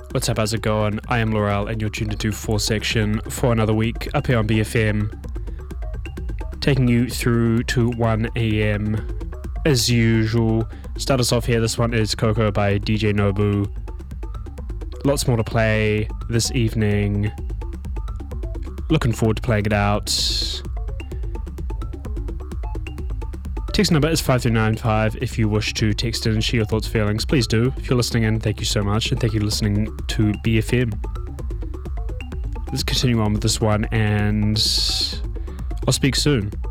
What's up, how's it going? I am Laurel and you're tuned into 4 Section for another week up here on BFM. Taking you through to 1 a.m. as usual. Start us off here, this one is Coco by DJ Nobu. Lots more to play this evening. Looking forward to playing it out. Text number is 5395 if you wish to text in and share your thoughts, feelings. Please do. If you're listening in, thank you so much, and thank you for listening to BFM. Let's continue on with this one, and I'll speak soon.